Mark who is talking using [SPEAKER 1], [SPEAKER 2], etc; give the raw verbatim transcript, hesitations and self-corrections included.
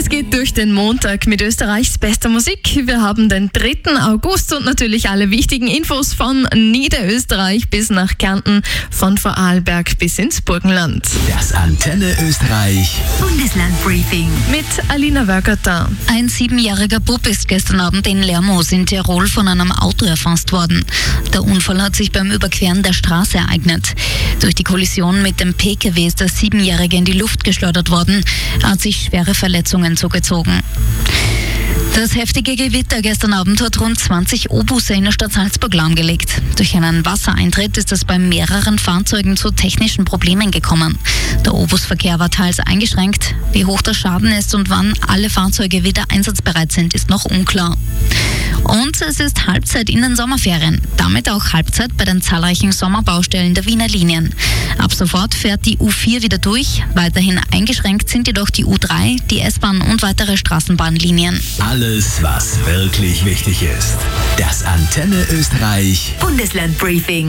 [SPEAKER 1] Es geht durch den Montag mit Österreichs bester Musik. Wir haben den dritten August und natürlich alle wichtigen Infos von Niederösterreich bis nach Kärnten, von Vorarlberg bis ins Burgenland.
[SPEAKER 2] Das Antenne Österreich
[SPEAKER 3] Bundeslandbriefing
[SPEAKER 1] mit Alina Wörgerter.
[SPEAKER 3] Ein siebenjähriger Bub ist gestern Abend in Lermoos in Tirol von einem Auto erfasst worden. Der Unfall hat sich beim Überqueren der Straße ereignet. Durch die Kollision mit dem P K W ist der Siebenjährige in die Luft geschleudert worden. Er hat sich schwere Verletzungen zugezogen. Das heftige Gewitter gestern Abend hat rund zwanzig O-Busse in der Stadt Salzburg lahmgelegt. Durch einen Wassereintritt ist es bei mehreren Fahrzeugen zu technischen Problemen gekommen. Der O-Bus-Verkehr war teils eingeschränkt. Wie hoch der Schaden ist und wann alle Fahrzeuge wieder einsatzbereit sind, ist noch unklar. Und es ist Halbzeit in den Sommerferien. Damit auch Halbzeit bei den zahlreichen Sommerbaustellen der Wiener Linien. Ab sofort fährt die U vier wieder durch. Weiterhin eingeschränkt sind jedoch die U drei, die S-Bahn und weitere Straßenbahnlinien.
[SPEAKER 2] Alles, was wirklich wichtig ist. Das Antenne Österreich
[SPEAKER 3] Bundeslandbriefing.